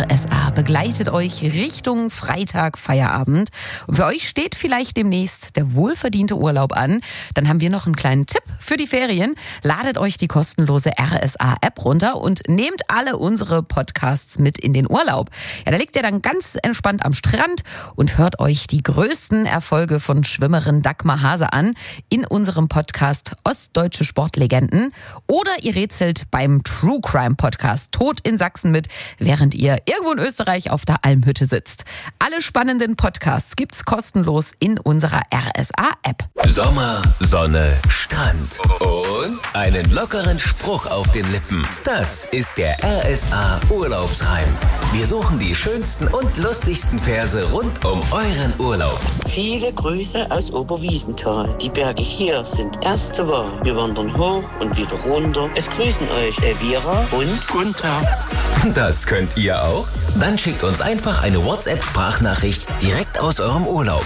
RSA begleitet euch Richtung Freitag, Feierabend. Und für euch steht vielleicht demnächst der wohlverdiente Urlaub an. Dann haben wir noch einen kleinen Tipp für die Ferien. Ladet euch die kostenlose RSA-App runter und nehmt alle unsere Podcasts mit in den Urlaub. Ja, da liegt ihr dann ganz entspannt am Strand und hört euch die größten Erfolge von Schwimmerin Dagmar Hase an in unserem Podcast Ostdeutsche Sportlegenden. Oder ihr rätselt beim True Crime Podcast Tod in Sachsen mit, während ihr irgendwo in Österreich auf der Almhütte sitzt. Alle spannenden Podcasts gibt's kostenlos in unserer RSA-App. Sommer, Sonne, Strand und einen lockeren Spruch auf den Lippen. Das ist der RSA Urlaubsreim. Wir suchen die schönsten und lustigsten Verse rund um euren Urlaub. Viele Grüße aus Oberwiesenthal. Die Berge hier sind erste Wahl. Wir wandern hoch und wieder runter. Es grüßen euch Elvira und Gunther. Das könnt ihr auch? Dann schickt uns einfach eine WhatsApp-Sprachnachricht direkt aus eurem Urlaub.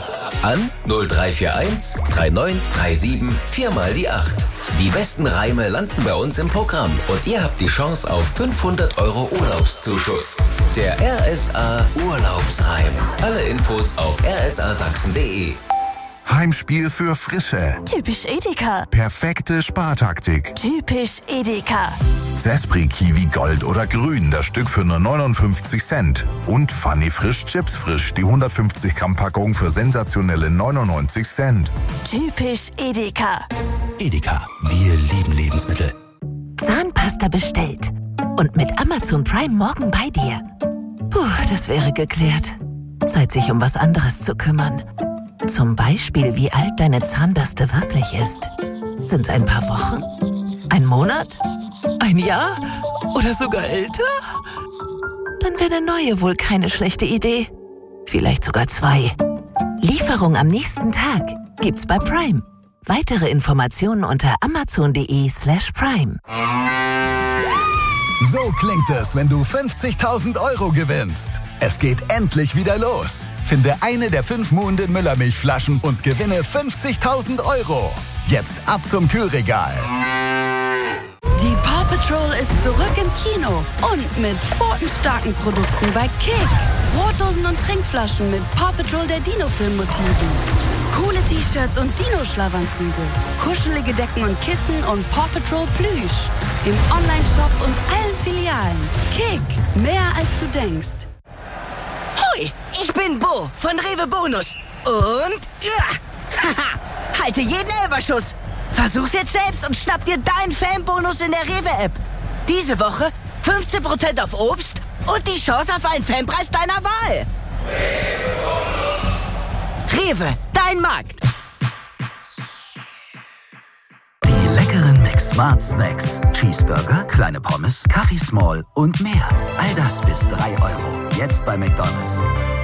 An 0341 3937 4 mal die 8. Die besten Reime landen bei uns im Programm und ihr habt die Chance auf 500 € Urlaubszuschuss. Der RSA Urlaubsreim. Alle Infos auf rsasachsen.de. Heimspiel für Frische. Typisch Edeka. Perfekte Spartaktik. Typisch Edeka. Sespri Kiwi Gold oder Grün, das Stück für nur 59 Cent. Und Funny Frisch Chips Frisch, die 150 Gramm Packung für sensationelle 99 Cent. Typisch Edeka. Edeka, wir lieben Lebensmittel. Zahnpasta bestellt. Und mit Amazon Prime morgen bei dir. Puh, das wäre geklärt. Zeit, sich um was anderes zu kümmern. Zum Beispiel, wie alt deine Zahnbürste wirklich ist. Sind's ein paar Wochen? Ein Monat? Ein Jahr? Oder sogar älter? Dann wäre eine neue wohl keine schlechte Idee. Vielleicht sogar 2. Lieferung am nächsten Tag gibt's bei Prime. Weitere Informationen unter amazon.de/prime. So klingt es, wenn du 50.000 € gewinnst. Es geht endlich wieder los. Finde eine der 5 Muhnden Müllermilchflaschen und gewinne 50.000 €. Jetzt ab zum Kühlregal. Die Paw Patrol ist zurück im Kino und mit pfotenstarken Produkten bei Kick. Brotdosen und Trinkflaschen mit Paw Patrol der Dino-Film-Motiven. Coole T-Shirts und Dino-Schlafanzüge. Kuschelige Decken und Kissen und Paw Patrol Plüsch. Im Online-Shop und allen Filialen. Kick, mehr als du denkst. Hui, ich bin Bo von Rewe Bonus. Und halte jeden Elberschuss. Versuch's jetzt selbst und schnapp dir deinen Fanbonus in der Rewe-App. Diese Woche 15% auf Obst und die Chance auf einen Fanpreis deiner Wahl. Rewe, dein Markt. Die leckeren McSmart Snacks. Cheeseburger, kleine Pommes, Kaffee Small und mehr. All das bis 3 €. Jetzt bei McDonald's.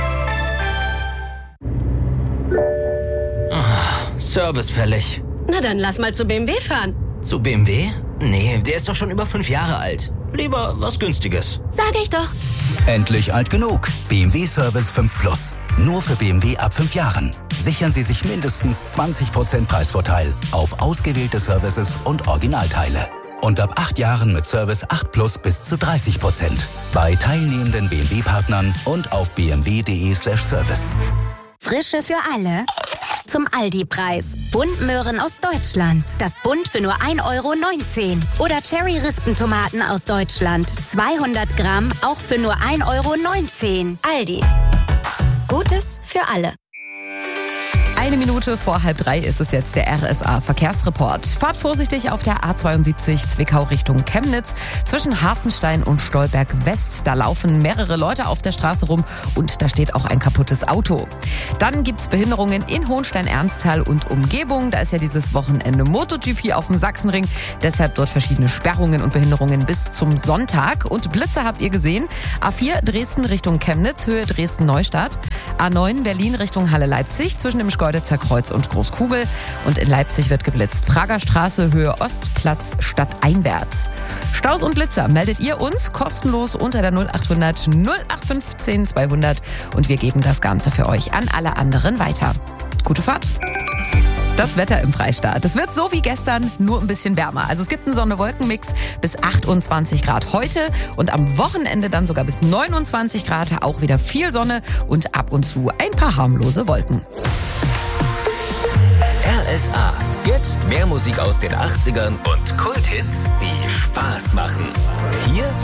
Service fällig. Na dann lass mal zu BMW fahren. Zu BMW? Nee, der ist doch schon über 5 Jahre alt. Lieber was Günstiges. Sag ich doch. Endlich alt genug. BMW Service 5 Plus. Nur für BMW ab 5 Jahren. Sichern Sie sich mindestens 20% Preisvorteil auf ausgewählte Services und Originalteile. Und ab 8 Jahren mit Service 8 Plus bis zu 30%. Bei teilnehmenden BMW-Partnern und auf bmw.de/service. Frische für alle. Zum Aldi-Preis. Buntmöhren aus Deutschland. Das Bunt für nur 1,19 €. Oder Cherry-Rispentomaten aus Deutschland. 200 Gramm, auch für nur 1,19 €. Aldi. Gutes für alle. 1 Minute vor 2:30 ist es jetzt, der RSA-Verkehrsreport. Fahrt vorsichtig auf der A72 Zwickau Richtung Chemnitz. Zwischen Hartenstein und Stolberg West, da laufen mehrere Leute auf der Straße rum und da steht auch ein kaputtes Auto. Dann gibt's Behinderungen in Hohenstein-Ernsthal und Umgebung. Da ist ja dieses Wochenende MotoGP auf dem Sachsenring. Deshalb dort verschiedene Sperrungen und Behinderungen bis zum Sonntag. Und Blitze habt ihr gesehen. A4 Dresden Richtung Chemnitz, Höhe Dresden-Neustadt. A9 Berlin Richtung Halle-Leipzig, zwischen dem Schkeuditzer Kreuz und Großkugel. Und in Leipzig wird geblitzt. Prager Straße, Höhe Ostplatz, stadteinwärts. Staus und Blitzer meldet ihr uns kostenlos unter der 0800 0815 200 und wir geben das Ganze für euch an alle anderen weiter. Gute Fahrt! Das Wetter im Freistaat. Es wird so wie gestern, nur ein bisschen wärmer. Also es gibt einen Sonne-Wolken-Mix bis 28 Grad heute und am Wochenende dann sogar bis 29 Grad. Auch wieder viel Sonne und ab und zu ein paar harmlose Wolken. RSA. Jetzt mehr Musik aus den 80ern und Kulthits, die Spaß machen. Hier